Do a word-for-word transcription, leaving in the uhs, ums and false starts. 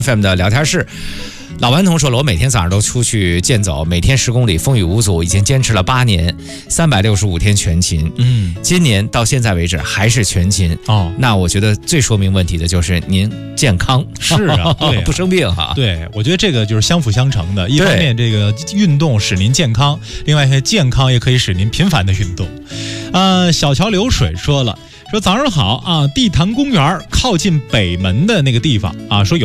F M 的聊天室。老顽童说了，我每天早上都出去健走，每天十公里，风雨无阻，已经坚持了八年，三百六十五天全勤。嗯，今年到现在为止还是全勤哦。那我觉得最说明问题的就是您健康， 是啊，对啊不生病哈。 对，我觉得这个就是相辅相成的。一方面，这个运动使您健康，另外一些健康也可以使您频繁的运动。呃，小桥流水说了，说早上好啊，地坛公园靠近北门的那个地方啊，说有。